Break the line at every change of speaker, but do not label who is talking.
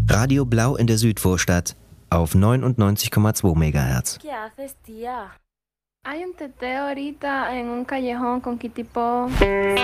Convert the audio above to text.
Radio Blau in der Südvorstadt auf 99,2 MHz.
¿Qué haces, tía?
Hay un teteo ahorita en un callejón con Kitipo.